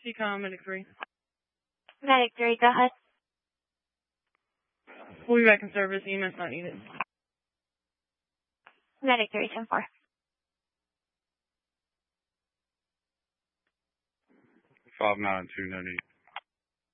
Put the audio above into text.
CCOM, Medic 3. Medic 3, go ahead. We'll be back in service. EMS not needed. Medic 3, 10-4. 592, no need.